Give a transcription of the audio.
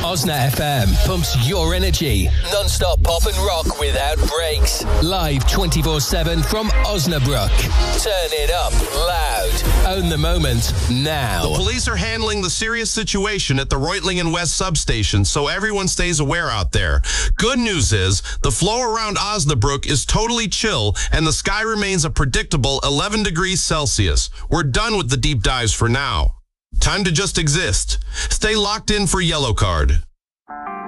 Osna FM pumps your energy. Non-stop pop and rock without breaks. Live 24/7 from Osnabrück. Turn it up loud. Own the moment now. The police are handling the serious situation at the Reutlingen West substation, so everyone stays aware out there. Good news is, the flow around Osnabrück is totally chill, and the sky remains a predictable 11 degrees Celsius. We're done with the deep dives for now. Time to just exist. Stay locked in for Yellow Card.